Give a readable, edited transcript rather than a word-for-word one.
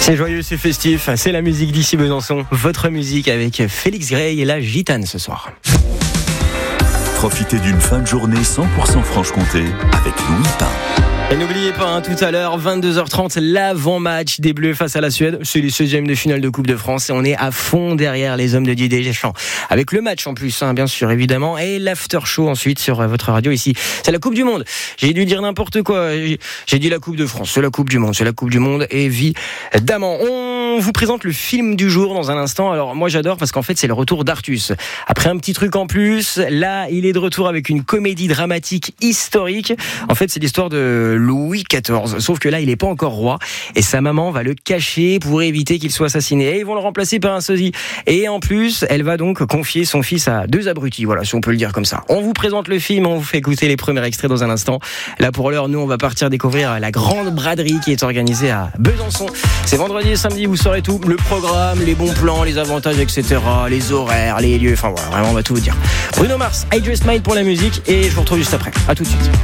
C'est joyeux, c'est festif, c'est la musique d'ici Besançon. Votre musique avec Félix Gray et la Gitane ce soir. Profitez d'une fin de journée 100% Franche-Comté avec Louis Pain. Et n'oubliez pas, tout à l'heure, 22h30, l'avant-match des Bleus face à la Suède. C'est les 16e de finale de Coupe de France et on est à fond derrière les hommes de Didier Deschamps. Avec le match en plus, bien sûr, évidemment, et l'after show ensuite sur votre radio ici. C'est la Coupe du Monde. J'ai dû dire n'importe quoi. J'ai dit la Coupe de France. C'est la Coupe du Monde. C'est la Coupe du Monde, évidemment. On vous présente le film du jour dans un instant. Alors moi j'adore parce qu'en fait c'est le retour d'Artus. Après un petit truc en plus, là il est de retour avec une comédie dramatique historique. En fait c'est l'histoire de Louis XIV. Sauf que là il n'est pas encore roi et sa maman va le cacher pour éviter qu'il soit assassiné. Et ils vont le remplacer par un sosie. Et en plus elle va donc confier son fils à deux abrutis. Voilà, si on peut le dire comme ça. On vous présente le film, on vous fait écouter les premiers extraits dans un instant. Là pour l'heure nous on va partir découvrir la grande braderie qui est organisée à Besançon. C'est vendredi et samedi, vous saurez tout, le programme, les bons plans, les avantages, etc., les horaires, les lieux, enfin voilà, vraiment on va tout vous dire. Bruno Mars, I Just Mine pour la musique et je vous retrouve juste après. À tout de suite.